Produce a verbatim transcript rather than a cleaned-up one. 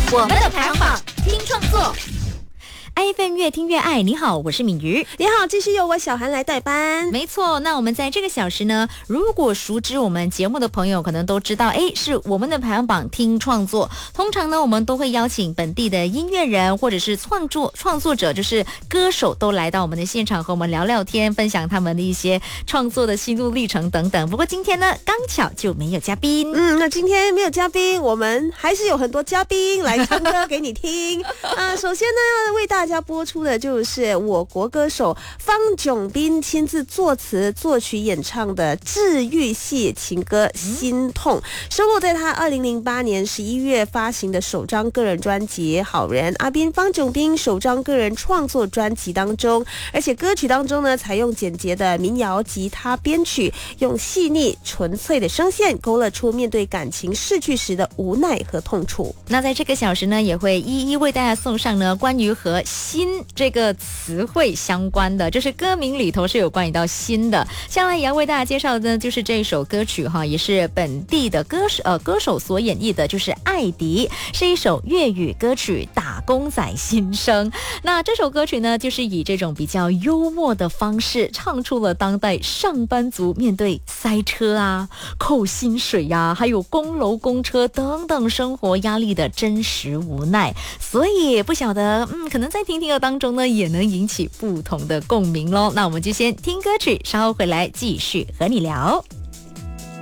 我们的排行榜听创作。 I F M 越听越爱，你好，我是敏瑜。 你好，继续由我小韩来代班。 没错，那我们在这个小时呢，如果熟知我们节目的朋友可能都知道，诶，是我们的排行榜听创作。通常呢，我们都会邀请本地的音乐人或者是创作创作者，就是歌手都来到我们的现场和我们聊聊天，分享他们的一些创作的心路历程等等。不过今天呢，刚巧就没有嘉宾。 嗯，那今天没有嘉宾，我们还是有很多嘉宾来唱歌给你听啊。首先呢，为大家播出的就是我国歌手方炯斌亲自作词作曲演唱的治愈系情歌《心痛》，收录在他二零零八年十一月发行的首张个人专辑《好人阿斌方炯斌》首张个人创作专辑当中。而且歌曲当中呢，采用简洁的民谣吉他编曲，用细腻纯粹的声线勾勒出面对感情逝去时的无奈和痛楚。 那在这个小时呢，也会一一为大家送上呢关于和心这个词汇相关的，就是歌名里头是有关于到心的。下来也要为大家介绍的呢，就是这一首歌曲哈，也是本地的歌手呃歌手所演绎的，就是艾迪，是一首粤语歌曲《打工仔心声》。那这首歌曲呢，就是以这种比较幽默的方式，唱出了当代上班族面对塞车啊、扣薪水呀、啊，还有供楼供车等等生活压力的真实无奈。所以不晓得，嗯，可能在听听的当中呢，也能引起不同的共鸣咯。那我们就先听歌曲，稍后回来继续和你聊。